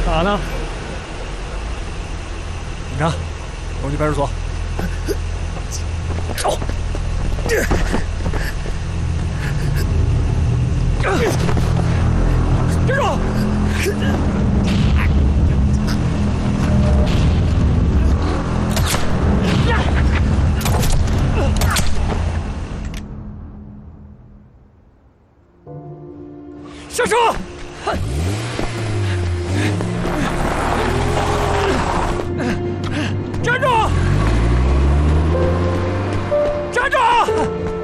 干啥呢？警察，跟我去派出所。走。站住！下车！